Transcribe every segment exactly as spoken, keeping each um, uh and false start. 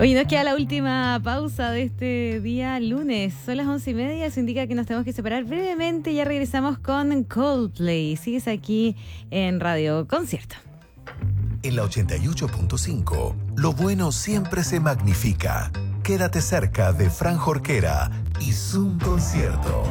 Hoy nos queda la última pausa de este día lunes. Son las once y media, eso indica que nos tenemos que separar brevemente. Ya regresamos con Coldplay. Sigues aquí en Radio Concierto. En la ochenta y ocho punto cinco, lo bueno siempre se magnifica. Quédate cerca de Fran Jorquera y Zoom Concierto.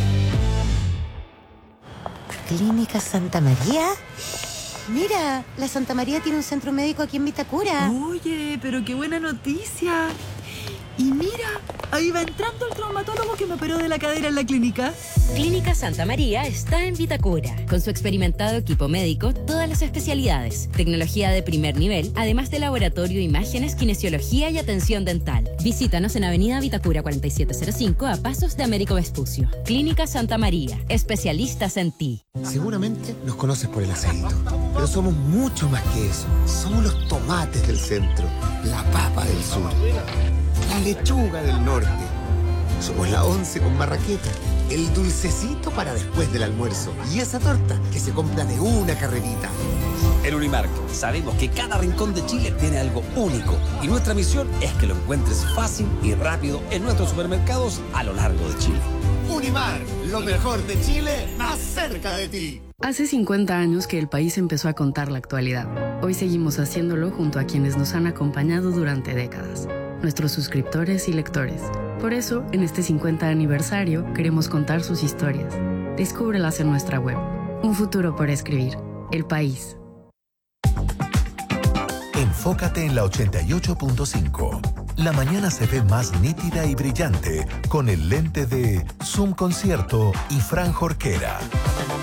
¿Clínica Santa María? Mira, la Santa María tiene un centro médico aquí en Vitacura. Oye, pero qué buena noticia. Y mira, ahí va entrando el traumatólogo que me operó de la cadera en la clínica. Clínica Santa María está en Vitacura. Con su experimentado equipo médico, todas las especialidades, tecnología de primer nivel, además de laboratorio, imágenes, kinesiología y atención dental. Visítanos en Avenida Vitacura cuarenta y siete cero cinco a pasos de Américo Vespucio. Clínica Santa María, especialistas en ti. Seguramente nos conoces por el aceito, pero somos mucho más que eso. Somos los tomates del centro, la papa del sur, la lechuga del norte. Somos la once con marraqueta, el dulcecito para después del almuerzo y esa torta que se compra de una carrerita. En Unimark sabemos que cada rincón de Chile tiene algo único y nuestra misión es que lo encuentres fácil y rápido en nuestros supermercados a lo largo de Chile. Unimark, lo mejor de Chile, más cerca de ti. Hace cincuenta años que el país empezó a contar la actualidad. Hoy seguimos haciéndolo junto a quienes nos han acompañado durante décadas, nuestros suscriptores y lectores. Por eso, en este cincuenta aniversario, queremos contar sus historias. Descúbrelas en nuestra web. Un futuro por escribir. El País. Enfócate en la ochenta y ocho punto cinco. La mañana se ve más nítida y brillante con el lente de Zoom Concierto y Fran Jorquera.